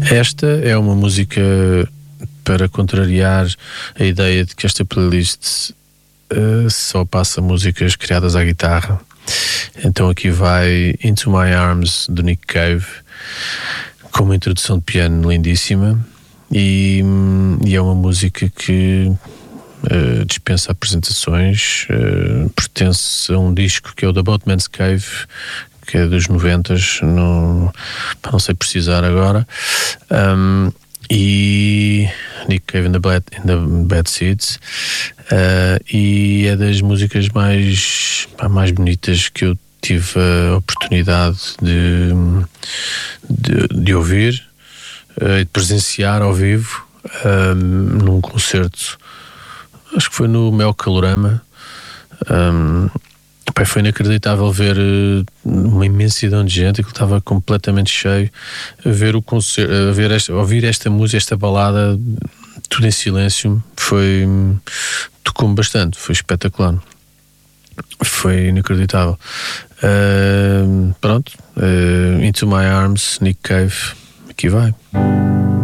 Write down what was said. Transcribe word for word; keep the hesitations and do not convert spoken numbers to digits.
Esta é uma música para contrariar a ideia de que esta playlist uh, só passa músicas criadas à guitarra. Então aqui vai Into My Arms, do Nick Cave, com uma introdução de piano lindíssima, e, e é uma música que uh, dispensa apresentações, uh, pertence a um disco que é o The Boatman's Cave, que é dos noventas, não, para não sei precisar agora, um, e Nick Cave in the Bad, in the Bad Seeds, uh, e é das músicas mais, mais bonitas que eu tive a oportunidade de, de, de ouvir e uh, de presenciar ao vivo, um, num concerto, acho que foi no Mel Calorama. um, Pai, foi inacreditável ver uh, uma imensidão de gente, que estava completamente cheio, a ver o concerto, a ver esta, a ouvir esta música, esta balada, tudo em silêncio. Foi, tocou-me bastante, foi espetacular, foi inacreditável. Uh, pronto, uh, Into My Arms, Nick Cave, aqui vai.